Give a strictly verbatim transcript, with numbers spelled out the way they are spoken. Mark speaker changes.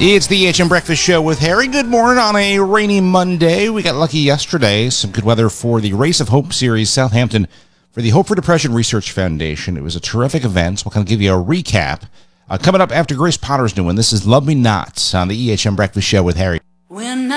Speaker 1: It's the E H M Breakfast Show with Harry. Good morning on a rainy Monday. We got lucky yesterday. Some good weather for the Race of Hope Series, Southampton, for the Hope for Depression Research Foundation. It was a terrific event. So we'll kind of give you a recap. Uh, coming up after Grace Potter's new one, this is Love Me Not on the E H M Breakfast Show with Harry.
Speaker 2: When